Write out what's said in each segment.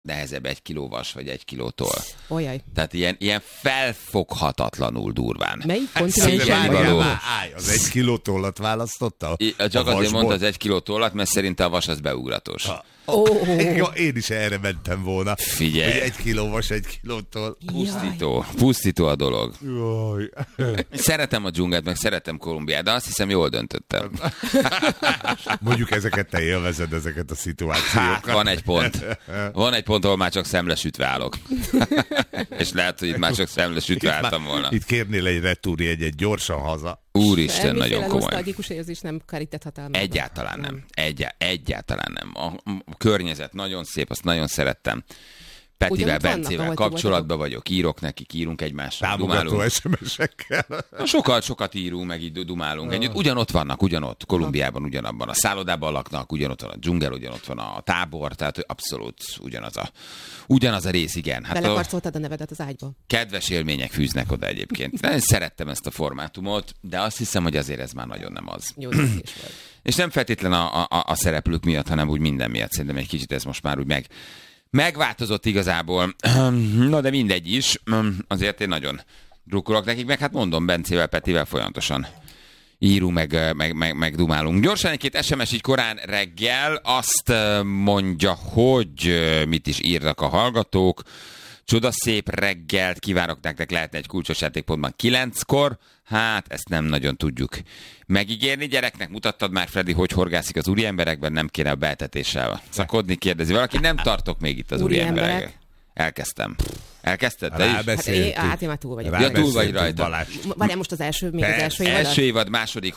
nehezebb 1 kiló vas, vagy 1 kiló toll. Olyaj. Tehát ilyen felfoghatatlanul durván. Melyik kontinensen? Az 1 kiló tollat választotta? Csak azért mondta az 1 kiló tollat, mert szerinte a vas az beugratos. Én is erre mentem volna. Figyelj. Hogy 1 kiló vas, 1 kiló toll. Pusztító a dolog. Jaj. Szeretem a dzsungelt, meg szeretem Kolumbiát, de azt hiszem jól döntöttem. Mondjuk ezeket te élvezed, ezeket a szituációkat. Hát, van egy pont. Van egy pont, ahol már csak szemlesütve állok. És lehet, hogy itt már csak szemlesütve álltam volna. Itt kérnél egy retúrjegyet gyorsan haza. Úristen, nagyon komoly. Nosztalgikus érzés nem kerített hatalmába. Egyáltalán nem. Egyáltalán nem. A környezet nagyon szép, azt nagyon szerettem. Petivel, Bencével kapcsolatban vagyok, írok nekik, írunk egymásra, támogató dumálunk. SMS-ekkel. Sokat írunk, meg így dumálunk együtt. Ugyanott vannak, Kolumbiában ugyanabban a szállodában laknak, ugyanott van a dzsungel, ugyanott van a tábor, tehát abszolút ugyanaz a rész, igen. Hát belekarcoltad a nevedet az ágyba. Kedves élmények fűznek oda egyébként. Én szerettem ezt a formátumot, de azt hiszem, hogy azért ez már nagyon nem az. Jó döntés volt. És nem feltétlen a szereplők miatt, hanem úgy minden miatt. Szerintem egy kicsit ez most már úgy megváltozott igazából. Na de mindegy is. Azért én nagyon drukkolok nekik, meg hát mondom, Bencével, Petivel folyamatosan írunk, meg dumálunk. Gyorsan egy-két SMS így korán reggel azt mondja, hogy mit is írnak a hallgatók. Csodaszép reggelt kívánok nektek, lehetne egy kulcsos játékpontban 9-kor. Hát, ezt nem nagyon tudjuk megígérni. Gyereknek mutattad már, Freddy, hogy horgászik az úriemberekben, nem kéne a beeltetéssel szakodni, kérdezi valaki. Nem tartok még itt az úriemberek. Elkezdtem. Elkezdted te is? Hát én már túl vagyok. Ja, túl vagy rajta. Várjál, most az első évad? Első évad, második,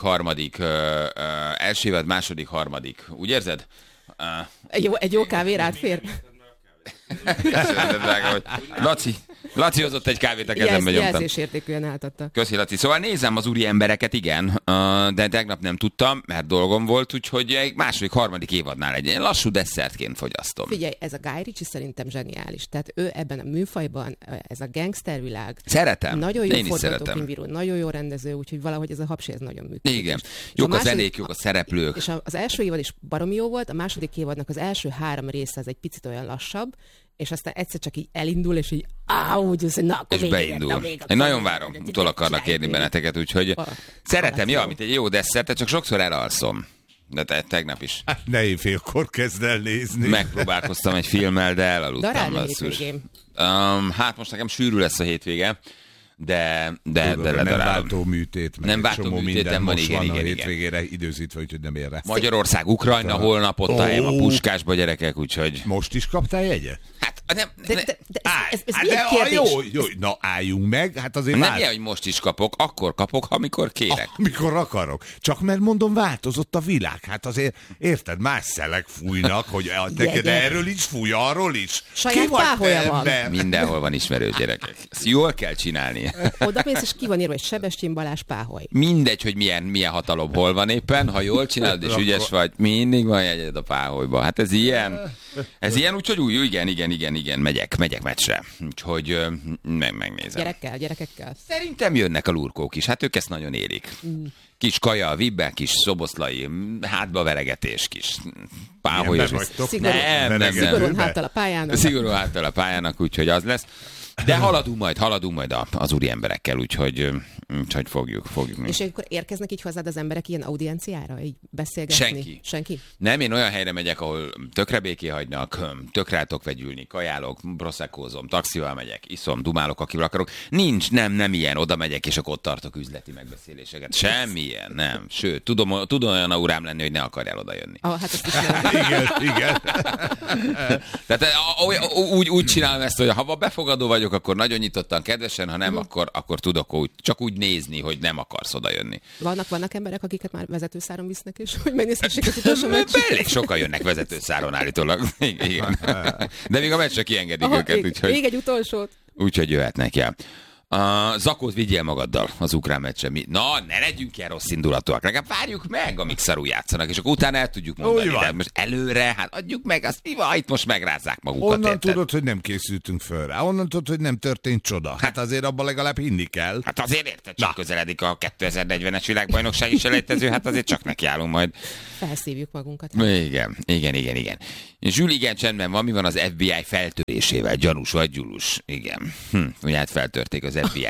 harmadik. Úgy érzed? Egy jó kávé rád fér? Laci hozott egy kávét a kezembe, nyomtam. Jelzésértékűen átadta. Köszi, Laci. Szóval nézem az úri embereket, igen, de tegnap nem tudtam, mert dolgom volt, úgyhogy egy második, harmadik évadnál egy lassú desszertként fogyasztom. Figyelj, ez a Guy Ritchie szerintem zseniális. Tehát ő ebben a műfajban, ez a gangstervilág. Szeretem. Nagyon jó forgatókönyvíró, nagyon jó rendező, úgyhogy valahogy ez a hapsi ez nagyon működik. Igen. Jók a zenék, jók a szereplők. És az első évad is baromi jó volt, a második évadnak az első 3 része az egy picit olyan lassabb, és aztán egyszer csak így elindul, és így és beindul. Én nagyon várom, utol akarnak érni benneteket, úgyhogy szeretem, mint egy jó desszertet, csak sokszor elalszom. De tegnap is. Ne éjfélkor kezd el nézni. Megpróbálkoztam egy filmmel, de elaludtam. Hát most nekem sűrű lesz a hétvége. De nem váltó műtét, nem váltó műtétem van, igen. Hétvégére időzítve, úgyhogy nem ér rá. Magyarország, Ukrajna, holnap ott a Puskásba, gyerekek, úgyhogy... Most is kaptál jegyet? Hát, jó, na álljunk meg, hát azért nem ilyen, hogy most is kapok, akkor kapok, amikor kérek. Amikor akarok. Csak mert mondom, változott a világ. Hát azért, érted, más szelek fújnak, hogy neked erről is fúj, arról is. Saját páholya van. Mindenhol van ismerő, gyerekek. Ezt jól kell csinálni. Oda mész, és ki van írva, hogy Sebestyén Balázs páholy. Mindegy, hogy milyen hatalom hol van éppen, ha jól csinálod és ügyes vagy, mindig van jegyed a páholyba. Hát ez ilyen, úgyhogy igen, megyek meccsre. Úgyhogy megnézem. Gyerekekkel? Szerintem jönnek a lurkók is, hát ők ezt nagyon érik. Kis kaja a vibben, kis szoboszlai, hátba veregetés, kis páholyos. Szigorúan háttal a pályának. Szigorúan háttal a pályának, úgyhogy az lesz. De haladunk majd az úri emberekkel, úgyhogy fogjuk. És akkor érkeznek így hozzád az emberek ilyen audienciára, így beszélgetni? Senki? Nem, én olyan helyre megyek, ahol tökre béké hagynak, tökre rátok vegyülni, kajálok, proszekózom, taxival megyek, iszom, dumálok, akivel akarok. Nincs, nem ilyen, oda megyek, és akkor ott tartok üzleti megbeszéléseket. Semmilyen, nem. Sőt, tudom olyan aurám lenni, hogy ne akarjál oda jönni. Hát ezt is igen. Tehát úgy csinálom ezt, hogy ha befogadó vagyok, akkor nagyon nyitottan, kedvesen, ha nem, akkor tudok csak úgy nézni, hogy nem akarsz oda jönni. Vannak emberek, akiket már vezetőszáron visznek, és hogy megnézhessék az utolsó meccs? Elég sokan jönnek vezetőszáron állítólag. Igen. De még a meccsre kiengedik őket. Még egy utolsót. Úgyhogy jöhetnek, ja. Zakót vigyél magaddal az ukrán meccsen. Na, ne legyünk ilyen rossz indulatúak. Legalább várjuk meg, amíg szarul játszanak, és akkor utána el tudjuk mondani. De most előre, hát adjuk meg, azt mi van, itt most megrázzák magukat. Onnan érted? tudod, hogy nem készültünk föl rá. Onnan tudod, hogy nem történt csoda. Hát azért abban legalább hinni kell. Hát azért érted, csak közeledik a 2040-es világbajnokság is elejtező, hát azért csak nekiállunk majd. Felszívjuk magunkat. Igen. Zsül, igen, csendben van, mi van az FBI feltörésével? Gyanús vagy gyulus? Igen. Ugye hát feltörték az FBI.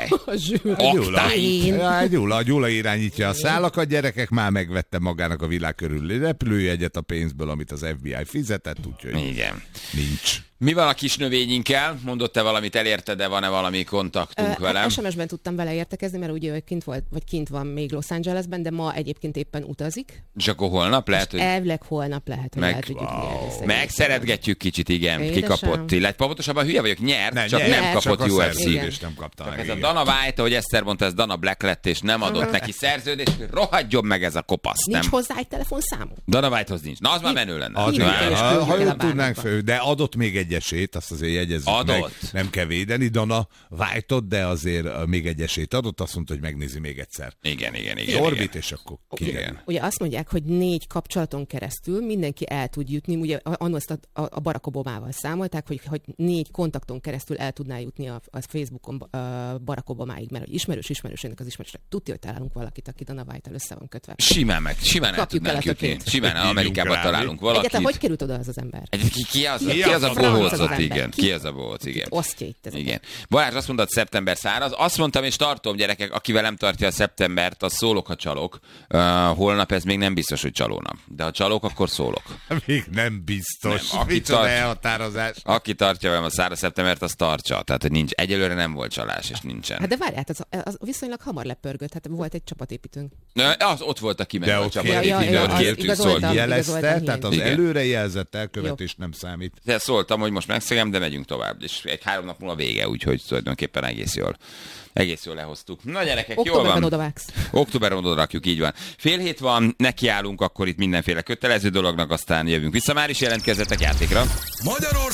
Gyula irányítja a szálakat, gyerekek, már megvette magának a világ körüli repülőjegyet a pénzből, amit az FBI fizetett, úgyhogy igen. Nincs. Mi van a kis növényinkkel? Mondott-e valamit, elérte, de van-e valami kontaktunk velem? SMS-ben tudtam vele értekezni, mert ugye kint van még Los Angelesben, de ma egyébként éppen utazik. És akkor holnap lehet, hogy... Elvileg holnap lehet, hogy el tudjuk Megszeretgetjük kicsit, igen. Édesem. Kikapott. Illetve pontosabban hülye vagyok, nyert, csak nem kapott UFC-t. És nem kapta meg. Ez a Dana White, ahogy Eszter mondta, ez Dana Black lett, és nem adott neki szerződést, rohadjon meg ez a kopasz. Nincs hozzá egy telefonszámú? Dana Whitehoz nincs. Na, az már menő lenne. Ha jól tudnánk föl, de adott még egy esélyt, azt azért jegyezzük meg. Nem kell védeni Dana White-ot, de azért még egy esélyt adott, azt mondta, hogy megnézi még egyszer. Igen. Orbit, és akkor kiderül. Ugye azt mondják, hogy 4 kapcsolaton keresztül mindenki el tud jutni, ugye azt a Barack Obamával számolták, hogy 4 kontakton keresztül el tudná jutni a Facebookon Barack Obamáig, mert hogy ismerősének az ismerősnek tudja, hogy találunk valakit, aki Dana White-tel össze van kötve. Simán el tudnánk jutni. Simán Amerikában találunk valakit. Egyáltalán hogy került oda az ember? Ki az a bohóc? Igen. Ki az a bohóc? Igen. Osztja itt ezeket. Igen. Balázs azt mondta, szeptember száraz. Azt mondtam és tartom, gyerekek, akivel nem tartja a szeptembert, az szólok, ha csalok. Holnap ez még nem biztos, hogy csalónap. De ha csalok, akkor szólok. Még nem biztos. Micsoda elhatározás. Aki tartja velem a száraz szeptembert, az tartsa. Tehát nincs. Egyelőre nem volt csalás, és nincsen. Hát de várjál, az viszonylag hamar lepörgött. Hát volt egy csapatépítőnk. Az ott volt a kimenő a csapatépítőnk. Jelezte, tehát az előrejelzett elkövetés nem számít. De szóltam, hogy most megszegem, de megyünk tovább. És 3 nap múlva vége, úgyhogy tulajdonképpen egész jól lehoztuk. Na gyerekek, jól van. Októberben oda rakjuk, így van. 6:30 van, nekiállunk akkor itt mindenféle kötelező dolognak, aztán jövünk vissza. Már is jelentkezzetek játékra. Magyarország